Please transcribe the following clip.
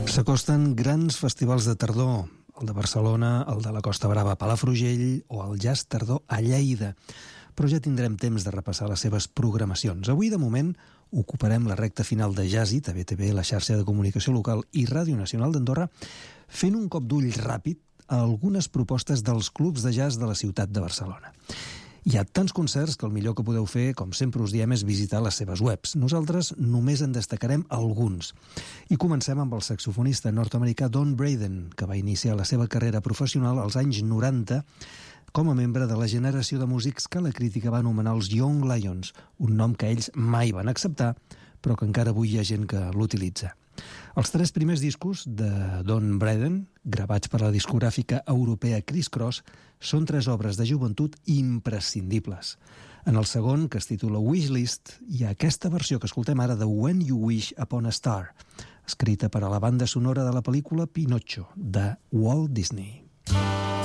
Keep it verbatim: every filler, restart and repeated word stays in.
S'acosten grans festivals de tardor, el de Barcelona, el de la Costa Brava a Palafrugell o el Jazz Tardor a Lleida. Però ja tindrem temps de repassar les seves programacions. Avui, de moment, ocuparem la recta final de Jazzy, a B T V, la xarxa de comunicació local i Ràdio Nacional d'Andorra, fent un cop d'ull ràpid a algunes propostes dels clubs de jazz de la ciutat de Barcelona. Hi ha tants concerts que el millor que podeu fer, com sempre us diem, és visitar les seves webs. Nosaltres només en destacarem alguns. I comencem amb el saxofonista nord-americà Don Braden, que va iniciar la seva carrera professional als anys noranta com a membre de la generació de músics que la crítica va anomenar els Young Lions, un nom que ells mai van acceptar, però que encara avui hi ha gent que l'utilitza. Els tres primers discos de Don Braden, gravats per la discogràfica europea Criss Cross, són tres obres de joventut imprescindibles. En el segon, que es titula Wishlist, hi ha aquesta versió que escoltem ara de When You Wish Upon a Star, escrita per a la banda sonora de la pel·lícula Pinocho, de Walt Disney.